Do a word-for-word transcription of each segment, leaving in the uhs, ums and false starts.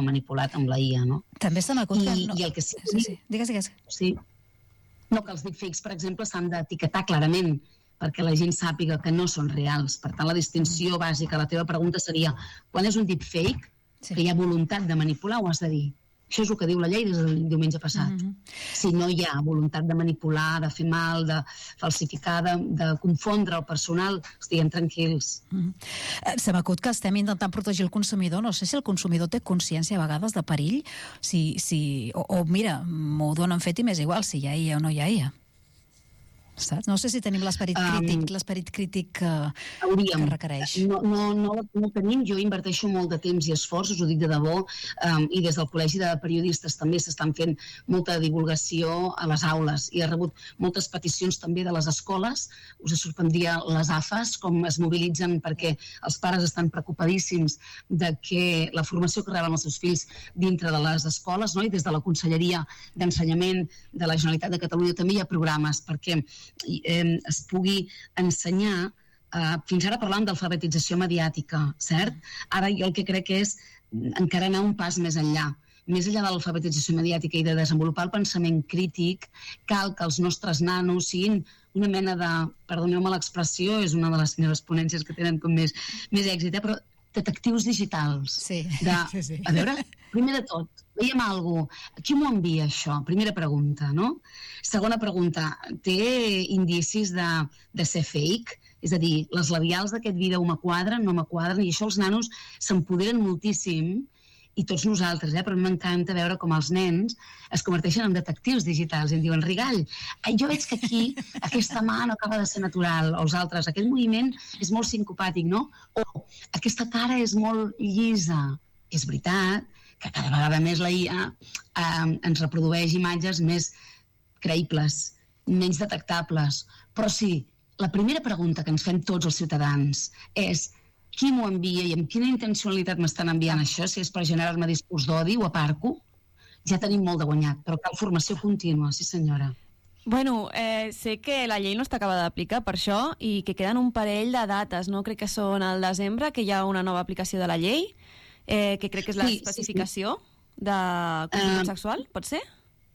manipulat amb la I A, no? També se m'acut que... I, no... I el que sí... Sí, sí. Digues, digues. Sí. No, que els deepfakes, per exemple, s'han d'etiquetar clarament perquè la gent sàpiga que no són reals. Per tant, la distinció mm. bàsica, la teva pregunta seria, quan és un deepfake, sí. que hi ha voluntat de manipular, ho has de dir. Això és el que diu la llei des del diumenge passat. Mm-hmm. Si no hi ha voluntat de manipular, de fer mal, de falsificar, de, de confondre el personal, estiguem tranquils. Mm-hmm. Se m'acut que estem intentant protegir el consumidor. No sé si el consumidor té consciència a vegades de perill, si, si, o, o mira, m'ho donen fet i m'és igual si hi ha I A o no hi ha I A. Saps? No sé si tenim l'esperit crític, um, l'esperit crític que, que requereix. No, no, no, no el tenim. Jo inverteixo molt de temps i esforç, us ho dic de debò, um, i des del Col·legi de Periodistes també s'estan fent molta divulgació a les aules i ha rebut moltes peticions també de les escoles. Us sorprendria les A F As, com es mobilitzen perquè els pares estan preocupadíssims de que la formació que reben els seus fills dintre de les escoles, no? I des de la Conselleria d'Ensenyament de la Generalitat de Catalunya també hi ha programes perquè Eh, es pugui ensenyar. Eh, fins ara parlàvem d'alfabetització mediàtica, cert? Ara jo el que crec és encara anar un pas més enllà. Més enllà de l'alfabetització mediàtica i de desenvolupar el pensament crític, cal que els nostres nanos siguin una mena de, perdoneu-me l'expressió, és una de les meves ponències que tenen com més, més èxit, eh? Però detectius digitals. Sí, de, sí, sí. A veure, primer de tot, veiem alguna cosa, qui m'ho envia això? Primera pregunta, no? Segona pregunta, té indicis de, de ser fake? És a dir, les labials d'aquest vídeo m'quadren, no m'quadren, i això els nanos s'empoderen moltíssim, i tots nosaltres, eh? Però m'encanta veure com els nens es converteixen en detectius digitals i em diuen, Rigall, jo veig que aquí aquesta mà no acaba de ser natural, o els altres, aquest moviment és molt sincopàtic, no? O aquesta cara és molt llisa. És veritat que cada vegada més la I A eh, ens reprodueix imatges més creïbles, menys detectables. Però sí, la primera pregunta que ens fem tots els ciutadans és qui m'ho envia i amb quina intencionalitat m'estan enviant això, si és per generar-me discurs d'odi o aparco, ja tenim molt de guanyat, però cal formació contínua, sí senyora. Bueno, eh, sé que la llei no està acabada d'aplicar per això i que queden un parell de dates, no? Crec que són al desembre, que hi ha una nova aplicació de la llei, eh, que crec que és l'especificació sí, sí, sí. de contingut uh, sexual, pot ser?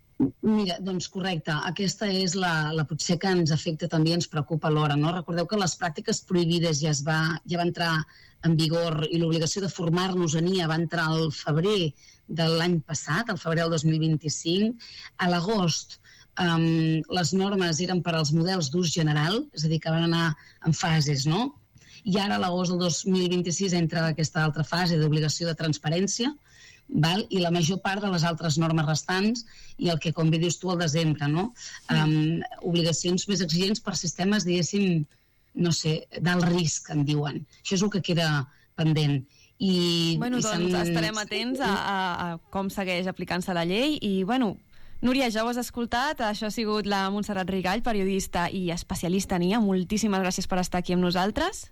Mira, doncs correcte, aquesta és la, la potser que ens afecta també i ens preocupa alhora, no? Recordeu que les pràctiques prohibides ja es va, ja va entrar en vigor i l'obligació de formar-nos en I A va entrar al febrer de l'any passat, al febrer del dos mil vint-i-cinc. A l'agost um, les normes eren per als models d'ús general, és a dir, que van anar en fases, no? I ara a l'agost del dos mil vint-i-sis entra aquesta altra fase d'obligació de transparència, val? I la major part de les altres normes restants i el que, com bé dius tu, al desembre, no? Um, obligacions més exigents per sistemes, diguéssim, no sé, d'alt risc, en diuen. Això és el que queda pendent. I, bueno, i doncs estarem atents a, a, a com segueix aplicant-se la llei i, bueno, Núria, ja ho has escoltat, això ha sigut la Montserrat Rigall, periodista i especialista en I A. Moltíssimes gràcies per estar aquí amb nosaltres.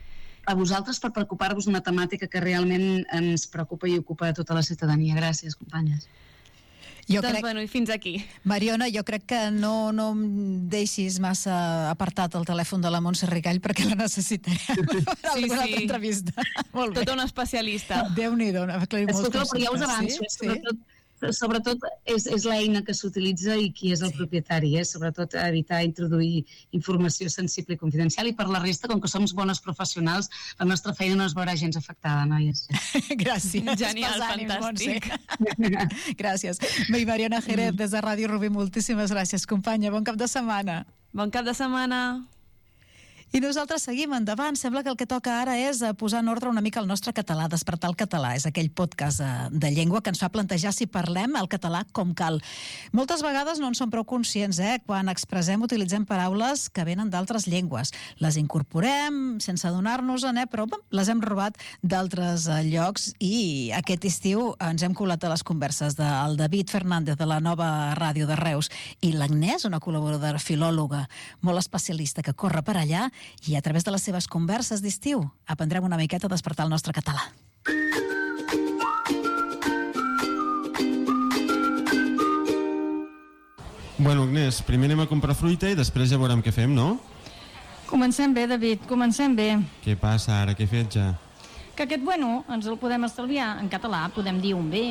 A vosaltres per preocupar-vos d'una temàtica que realment ens preocupa i ocupa a tota la ciutadania. Gràcies, companyes. Jo doncs, crec... bueno, i fins aquí. Mariona, jo crec que no, no em deixis massa apartat el telèfon de la Montse Rigall perquè la necessitarem per sí, alguna sí. altra entrevista. Molt bé. Tota una especialista. Déu-n'hi-do. Escolteu, però ja us avanço, sí? sobretot, sobretot és, és l'eina que s'utilitza i qui és el sí. propietari, eh? Sobretot evitar introduir informació sensible i confidencial, i per la resta, com que som bones professionals, la nostra feina no es veurà gens afectada, noies. Gràcies. Genial, fantàstic. Gràcies. I Mariona Jerez, des de Ràdio Rubí, moltíssimes gràcies, companya. Bon cap de setmana. Bon cap de setmana. I nosaltres seguim endavant. Sembla que el que toca ara és posar en ordre una mica el nostre català, despertar el català. És aquell podcast de llengua que ens fa plantejar si parlem el català com cal. Moltes vegades no en som prou conscients, eh? Quan expressem utilitzem paraules que venen d'altres llengües. Les incorporem sense adonar-nos-en, eh? Però bé, les hem robat d'altres llocs i aquest estiu ens hem colat a les converses del David Fernández de la Nova Ràdio de Reus i l'Agnès, una col·laboradora filòloga molt especialista que corre per allà, i a través de les seves converses d'estiu aprendrem una miqueta a despertar el nostre català. Bueno, Agnès, primer anem a comprar fruita i després ja veurem què fem, no? Comencem bé, David, comencem bé. Què passa ara? Què he fet ja? Que aquest bueno ens el podem estalviar. En català podem dir un bé,